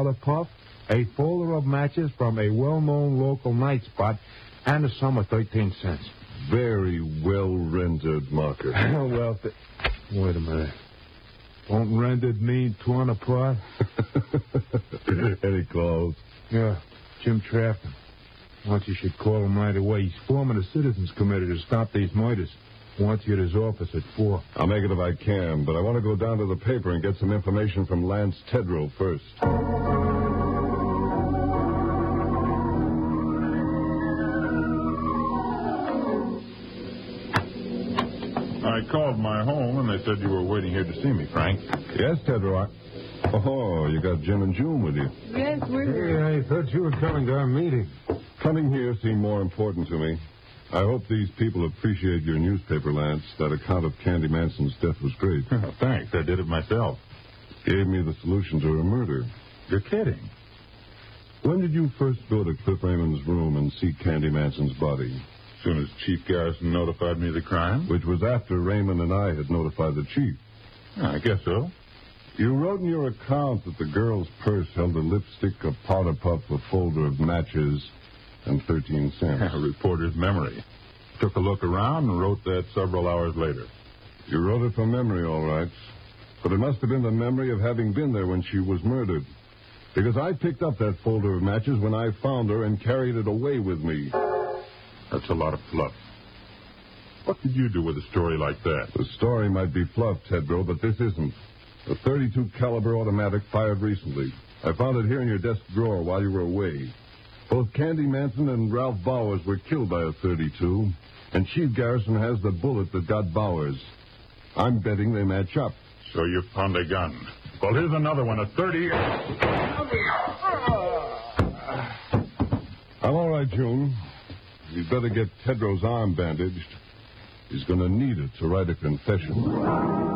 powder puff, a folder of matches from a well-known local night spot, and a sum of 13 cents. Very well-rendered, Marker. Well, wait a minute. Won't rendered mean torn apart? Any calls? Yeah, Jim Trafton. Wants you should call him right away. He's forming a citizens committee to stop these murders. Wants you at his office at 4. I'll make it if I can, but I want to go down to the paper and get some information from Lance Tedrow first. I called my home, and they said you were waiting here to see me, Frank. Yes, Tedrow. Oh, you got Jim and June with you. Yes, we're here. Hey, I thought you were coming to our meeting. Coming here seemed more important to me. I hope these people appreciate your newspaper, Lance. That account of Candy Manson's death was great. Thanks. I did it myself. Gave me the solution to her murder. You're kidding. When did you first go to Cliff Raymond's room and see Candy Manson's body? As soon as Chief Garrison notified me of the crime. Which was after Raymond and I had notified the chief. I guess so. You wrote in your account that the girl's purse held a lipstick, a powder puff, a folder of matches, and 13 cents. A reporter's memory. Took a look around and wrote that several hours later. You wrote it from memory, all right. But it must have been the memory of having been there when she was murdered. Because I picked up that folder of matches when I found her and carried it away with me. That's a lot of fluff. What could you do with a story like that? The story might be fluff, Tedrow, but this isn't. A .32 caliber automatic fired recently. I found it here in your desk drawer while you were away. Both Candy Manson and Ralph Bowers were killed by a .32, and Chief Garrison has the bullet that got Bowers. I'm betting they match up. So you found a gun. Well, here's another one, a .30. I'm all right, June. You'd better get Tedrow's arm bandaged. He's going to need it to write a confession.